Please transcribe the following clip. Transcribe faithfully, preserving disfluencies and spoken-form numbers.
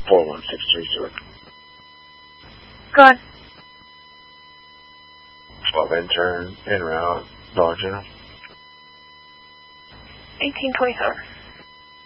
four one six three zero. Good. twelve intern, en route, Dollar General. eighteen twenty-seven.